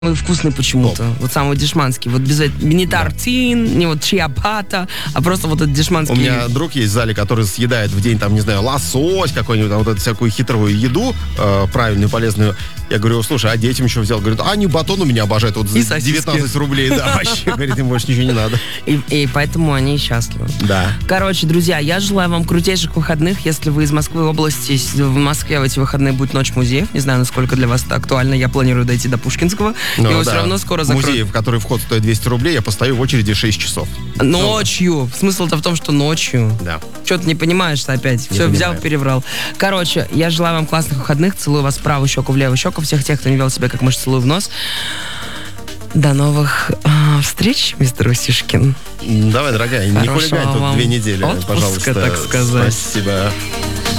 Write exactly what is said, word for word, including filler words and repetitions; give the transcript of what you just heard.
вкусный почему-то. Топ. Вот самый дешманский. Вот без не тартин, да. не вот чиапата, а просто вот этот дешманский. У меня друг есть в зале, который съедает в день, там, не знаю, лосось какой-нибудь, там, вот эту всякую хитрую еду, э, правильную, полезную. Я говорю, слушай, а детям еще взял? Говорит, а они батон у меня обожают. Вот за девятнадцать рублей, да, вообще. Говорит, им больше ничего не надо. И, и поэтому они счастливы. Да. Короче, друзья, я желаю вам крутейших выходных. Если вы из Москвы области, в Москве в эти выходные будет ночь музеев. Не знаю, насколько для вас это актуально. Я планирую дойти до Пушкинского. Ну, его да. все равно скоро закроют. Музей, в который вход стоит двести рублей, я постою в очереди шесть часов. Ночью. Смысл-то в том, что ночью. Да. Что-то не понимаешь опять. Не Все, понимаю. Взял, переврал. Короче, я желаю вам классных выходных. Целую вас в правую щеку, в левую щеку. Всех тех, кто не вел себя как мышь, целую в нос. До новых э, встреч, мистер Усишкин. Давай, дорогая, не хулигань тут вам две недели, отпуска, пожалуйста. так сказать. Спасибо.